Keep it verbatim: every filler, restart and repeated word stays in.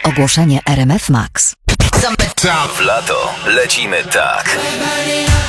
Ogłoszenie R M F Max. W lato lecimy tak.